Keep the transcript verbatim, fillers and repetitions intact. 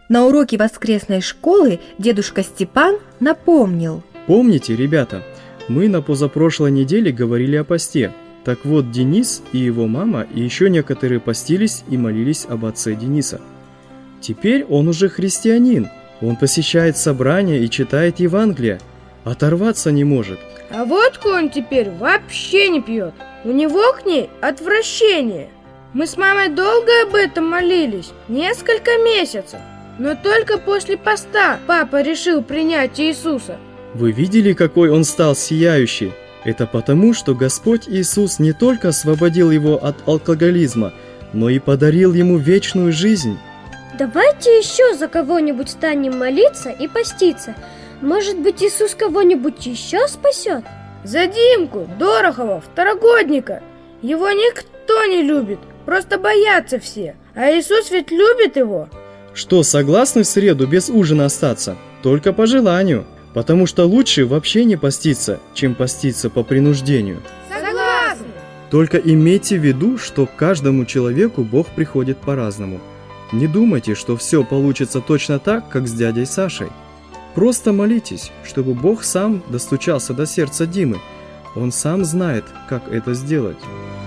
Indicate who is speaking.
Speaker 1: На уроке воскресной школы дедушка Степан напомнил.
Speaker 2: Помните, ребята, мы на позапрошлой неделе говорили о посте. Так вот, Денис и его мама и еще некоторые постились и молились об отце Дениса. Теперь он уже христианин. Он посещает собрания и читает Евангелие. Оторваться не может.
Speaker 3: А водку он теперь вообще не пьет. У него к ней отвращение. Мы с мамой долго об этом молились, несколько месяцев. Но только после поста папа решил принять Иисуса.
Speaker 2: Вы видели, какой он стал сияющий? Это потому, что Господь Иисус не только освободил его от алкоголизма, но и подарил ему вечную жизнь.
Speaker 4: Давайте еще за кого-нибудь станем молиться и поститься. Может быть, Иисус кого-нибудь еще спасет?
Speaker 3: За Димку Дорохова, второгодника. Его никто не любит, просто боятся все. А Иисус ведь любит его.
Speaker 2: Что, согласны в среду без ужина остаться? Только по желанию. Потому что лучше вообще не поститься, чем поститься по принуждению.
Speaker 3: Согласны.
Speaker 2: Только имейте в виду, что к каждому человеку Бог приходит по-разному. Не думайте, что все получится точно так, как с дядей Сашей. Просто молитесь, чтобы Бог сам достучался до сердца Димы. Он сам знает, как это сделать.